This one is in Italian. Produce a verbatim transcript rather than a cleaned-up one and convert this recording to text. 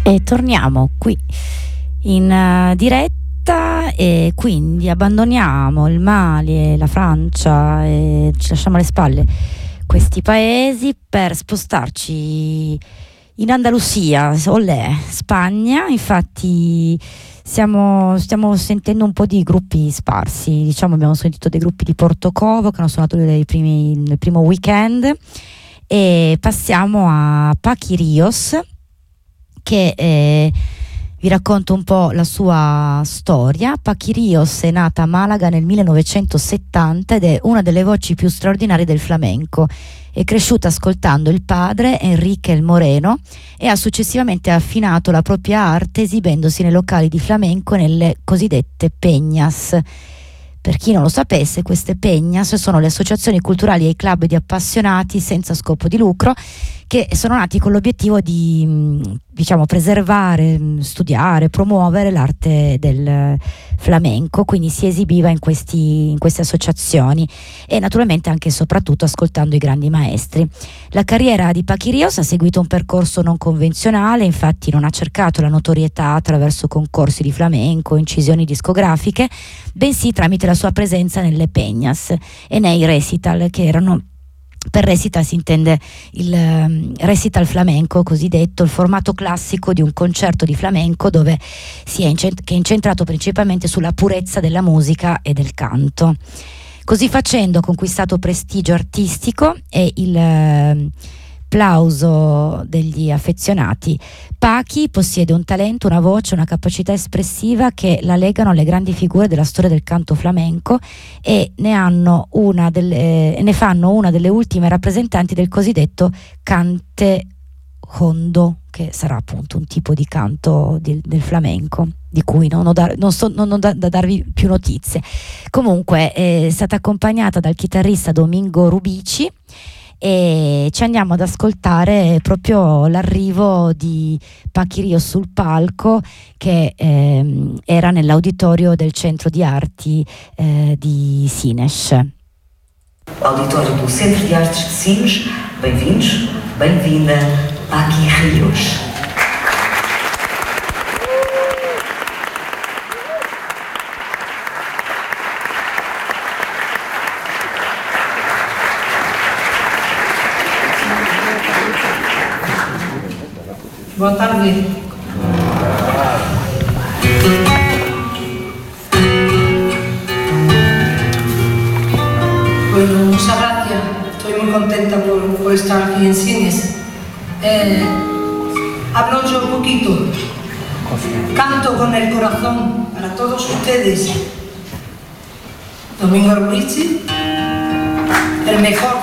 E torniamo qui in uh, diretta e quindi abbandoniamo il Mali e la Francia e ci lasciamo alle spalle questi paesi per spostarci in Andalusia, olè, Spagna. Infatti siamo, stiamo sentendo un po' di gruppi sparsi, diciamo abbiamo sentito dei gruppi di Portocovo che hanno suonato dei primi, nel primo weekend, e passiamo a Pachi Rios, che eh, vi racconto un po' la sua storia. Pachi Rios è nata a Malaga nel millenovecentosettanta ed è una delle voci più straordinarie del flamenco. È cresciuta ascoltando il padre, Enrique El Moreno, e ha successivamente affinato la propria arte esibendosi nei locali di flamenco e nelle cosiddette peñas. Per chi non lo sapesse, queste peñas sono le associazioni culturali e i club di appassionati senza scopo di lucro che sono nati con l'obiettivo di, diciamo, preservare, studiare, promuovere l'arte del flamenco. Quindi si esibiva in, questi, in queste associazioni e naturalmente anche e soprattutto ascoltando i grandi maestri. La carriera di Pachi Rios ha seguito un percorso non convenzionale, infatti non ha cercato la notorietà attraverso concorsi di flamenco, incisioni discografiche, bensì tramite la sua presenza nelle peñas e nei recital, che erano, per recital si intende il um, recital flamenco cosiddetto, il formato classico di un concerto di flamenco dove si è incent- che è incentrato principalmente sulla purezza della musica e del canto. Così facendo ha conquistato prestigio artistico e il uh, plauso degli affezionati. Pachi possiede un talento, una voce, una capacità espressiva che la legano alle grandi figure della storia del canto flamenco e ne, hanno una delle, ne fanno una delle ultime rappresentanti del cosiddetto cante hondo, che sarà appunto un tipo di canto di, del flamenco di cui non ho, da, non so, non ho da, da darvi più notizie. Comunque è stata accompagnata dal chitarrista Domingo Rubici e ci andiamo ad ascoltare proprio l'arrivo di Pachi Rios sul palco, che ehm, era nell'auditorio del Centro di Arti eh, di Sines. Auditório do Centro de Artes de Sines, bem-vindos, bem-vinda, Pachi Rios. Boa tarde. Bueno, muchas gracias. Estoy muy contenta por, por estar aquí en Sines. Eh, hablo yo un poquito. Canto con el corazón para todos ustedes. Domingo Rubici, el mejor